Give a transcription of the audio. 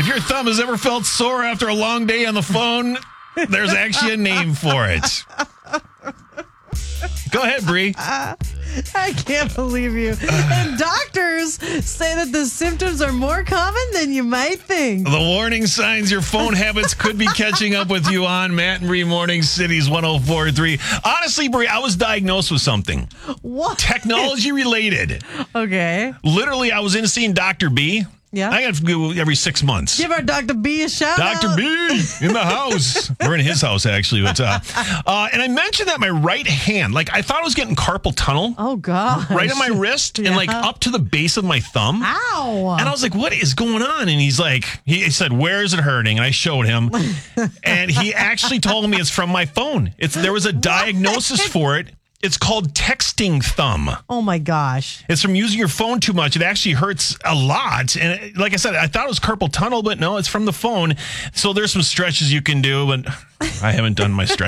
your thumb has ever felt sore after a long day on the phone, there's actually a name for it. Go ahead, Bree. I can't believe you. And doctors say that the symptoms are more common than you might think. The warning signs your phone habits could be catching up with you on Matt and Bree Morning Cities 104.3. Honestly, Bree, I was diagnosed with something. What? Technology related. Okay. Literally, I was in seeing Dr. B. Yeah. I got to go every 6 months. Give our Dr. B a shout out. Dr. B in the house. We're in his house, actually. But, and I mentioned that my right hand, like I thought I was getting carpal tunnel. Oh, God. Right on my wrist and like up to the base of my thumb. Ow. And I was like, what is going on? And he's like, he said, where is it hurting? And I showed him. And he actually told me it's from my phone. There was a diagnosis for it. It's called texting thumb. Oh, my gosh. It's from using your phone too much. It actually hurts a lot. And like I said, I thought it was carpal tunnel, but no, it's from the phone. So there's some stretches you can do, but I haven't done my stretch.